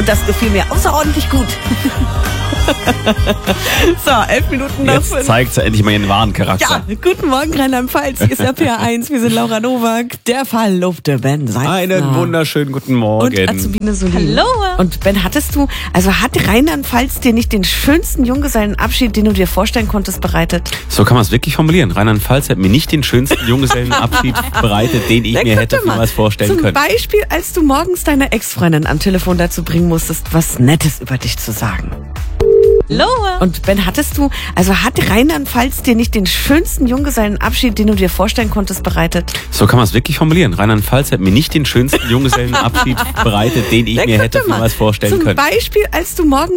Und das gefiel mir außerordentlich gut. So, 11 Minuten nach 5. Jetzt zeigt sie endlich mal ihren wahren Charakter. Ja, guten Morgen Rheinland-Pfalz. Hier ist der PR1. Wir sind Laura Nowak, der verlobte Ben Seifner. Einen wunderschönen guten Morgen. Und Azubine Solin. Hallo. Und Ben, hat Rheinland-Pfalz dir nicht den schönsten Junggesellenabschied, den du dir vorstellen konntest, bereitet? So kann man es wirklich formulieren. Rheinland-Pfalz hat mir nicht den schönsten Junggesellenabschied bereitet, den ich mir hätte niemals vorstellen können. Zum Beispiel, als du morgens deine Ex-Freundin am Telefon dazu bringen musstest, was Nettes über dich zu sagen. Loa. Und Ben, hat Rheinland-Pfalz dir nicht den schönsten Junggesellenabschied, den du dir vorstellen konntest, bereitet? So kann man es wirklich formulieren. Rheinland-Pfalz hat mir nicht den schönsten Junggesellenabschied bereitet, den ich mir hätte niemals vorstellen können. Zum Beispiel, als du morgens